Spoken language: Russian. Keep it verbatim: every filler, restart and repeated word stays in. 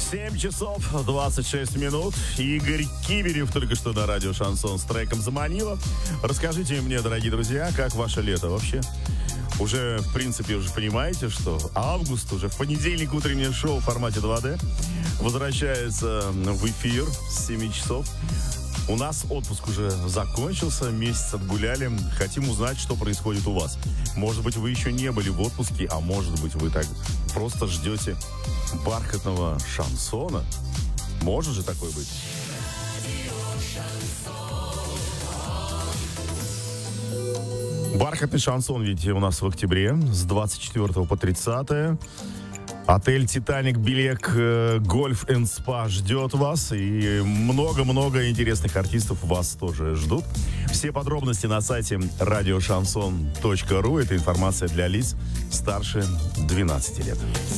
семь часов двадцать шесть минут. Игорь Кибирев только что на радио «Шансон» с треком «Заманила». Расскажите мне, дорогие друзья, как ваше лето вообще? Уже, в принципе, уже понимаете, что август, уже в понедельник утреннее шоу в формате два дэ возвращается в эфир с семи часов. У нас отпуск уже закончился, месяц отгуляли. Хотим узнать, что происходит у вас. Может быть, вы еще не были в отпуске, а может быть, вы так просто ждете бархатного шансона. Может же такое быть? Бархатный шансон ведь у нас в октябре с двадцать четвёртого по тридцатое. Отель «Титаник», Белек, Гольф энд Спа ждет вас. И много-много интересных артистов вас тоже ждут. Все подробности на сайте радиошансон точка ру. Это информация для лиц старше двенадцати лет.